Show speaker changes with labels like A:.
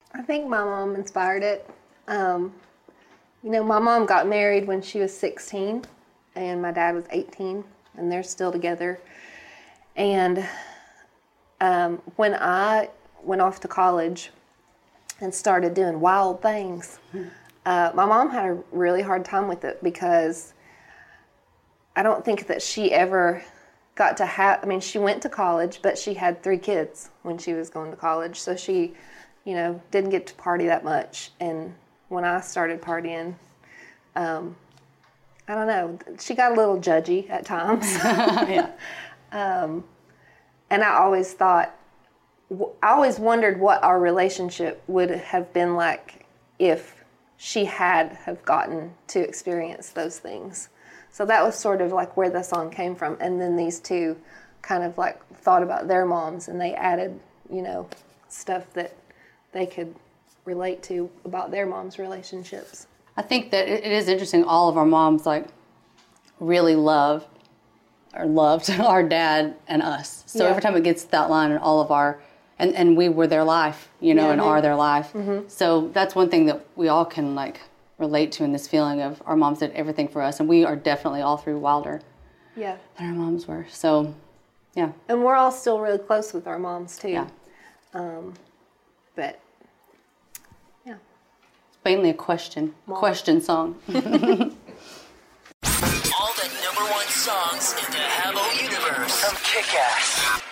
A: I think my mom inspired it. My mom got married when she was 16, and my dad was 18, and they're still together. And when I went off to college and started doing wild things, my mom had a really hard time with it because I don't think that she ever got to have, she went to college, but she had 3 kids when she was going to college, so she, didn't get to party that much. And when I started partying, I don't know, she got a little judgy at times.
B: Yeah.
A: And I always wondered what our relationship would have been like if she have gotten to experience those things. So that was sort of like where the song came from. And then these two kind of like thought about their moms, and they added, stuff that they could relate to about their moms' relationships.
B: I think that it is interesting. All of our moms really loved our dad and us. So every time it gets to that line, and all of our, and we were their life, and are their life. Mm-hmm. So that's one thing that we all can relate to in this feeling of our moms did everything for us, and we are definitely all through wilder than our moms were. So, yeah.
A: And we're all still really close with our moms too.
B: Yeah.
A: But yeah,
B: it's mainly a question song.
C: All the #1 songs in the Habbo universe from Kick-Ass.